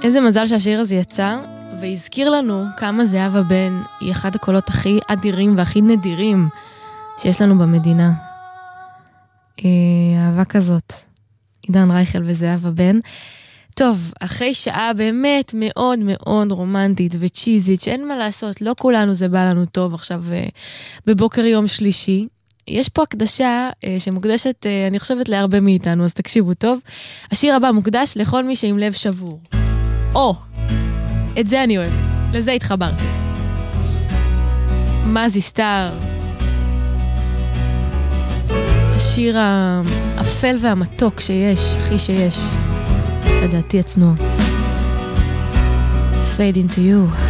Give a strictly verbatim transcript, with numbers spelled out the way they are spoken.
איזה מזל שהשיר הזה יצא, והזכיר לנו כמה זהבה בן היא אחד הקולות הכי אדירים והכי נדירים שיש לנו במדינה. אהבה כזאת, עידן רייכל וזהבה בן. טוב, אחרי שעה באמת מאוד מאוד רומנטית וצ'יזית, שאין מה לעשות, לא כולנו זה בא לנו טוב עכשיו בבוקר יום שלישי. יש פה הקדשה שמוקדשת, אני חושבת, להרבה מאיתנו, אז תקשיבו טוב. השיר הבא מוקדש לכל מי שעם לב שבור. או, את זה אני אוהבת, לזה התחברתי. מזי סטאר. השיר האפל והמתוק שיש, הכי שיש. לדעתי הצנוע. Fade into you.